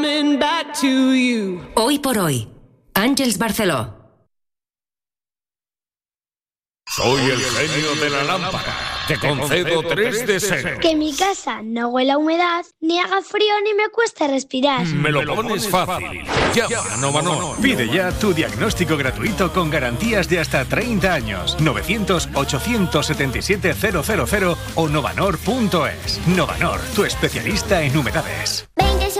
coming back to you. Hoy por hoy, Àngels Barceló. Soy el genio de la lámpara. Te concedo 3 deseos. Que mi casa no huela a humedad, ni haga frío, ni me cueste respirar. Me lo pones fácil. Llama a Novanor. Pide ya tu diagnóstico gratuito con garantías de hasta 30 años. 900-877-000 o novanor.es. Novanor, tu especialista en humedades.